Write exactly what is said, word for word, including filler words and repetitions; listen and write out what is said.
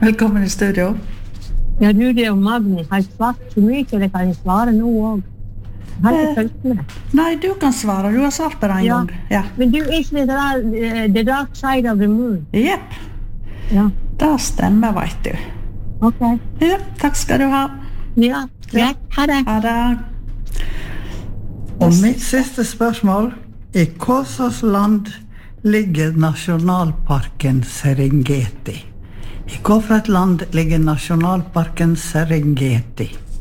Velkommen i studio. Ja, du, det og Magni har svart så mye, det kan jeg svare nå også. Jeg har ikke følt med det. Nei, du kan svare, du har svart på det en Ja. gang. Ja. Men du, er ikke det der, the dark side of the moon? Jepp, Ja, det stemmer, vet du. ok. Ja, takk skal du ha. Ja, greit. Ha det. Ha det. Og mitt siste spørsmål, i hva slags land ligger nasjonalparken Serengeti? I hva for et land ligger nasjonalparken Serengeti?